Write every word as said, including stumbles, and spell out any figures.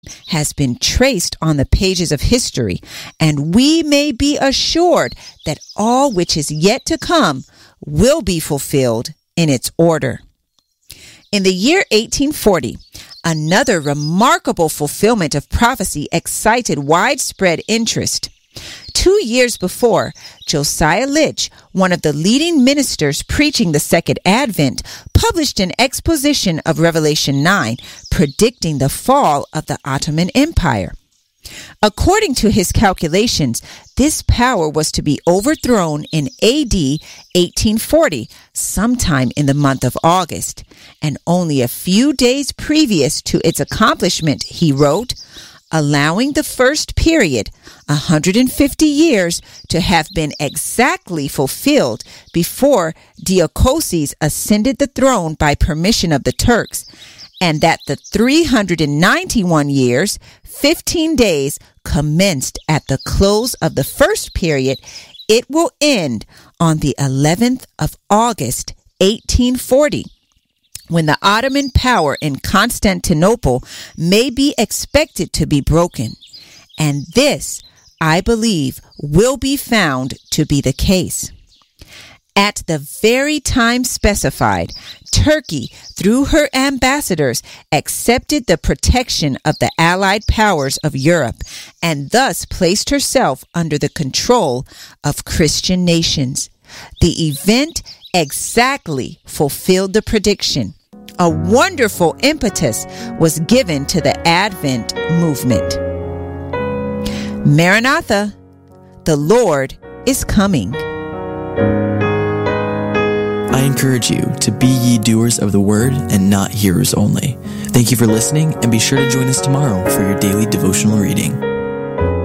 has been traced on the pages of history, and we may be assured that all which is yet to come will be fulfilled in its order. In the year eighteen forty, another remarkable fulfillment of prophecy excited widespread interest. Two years before, Josiah Litch, one of the leading ministers preaching the Second Advent, published an exposition of Revelation nine, predicting the fall of the Ottoman Empire. According to his calculations, this power was to be overthrown in A D eighteen forty, sometime in the month of August, and only a few days previous to its accomplishment, he wrote, allowing the first period, one hundred fifty years, to have been exactly fulfilled before Deocoses ascended the throne by permission of the Turks, and that the three hundred ninety-one years, fifteen days commenced at the close of the first period, it will end on the eleventh of August, eighteen forty. When the Ottoman power in Constantinople may be expected to be broken. And this, I believe, will be found to be the case. At the very time specified, Turkey, through her ambassadors, accepted the protection of the Allied powers of Europe and thus placed herself under the control of Christian nations. The event exactly fulfilled the prediction. A wonderful impetus was given to the Advent movement. Maranatha, the Lord is coming. I encourage you to be ye doers of the word and not hearers only. Thank you for listening, and be sure to join us tomorrow for your daily devotional reading.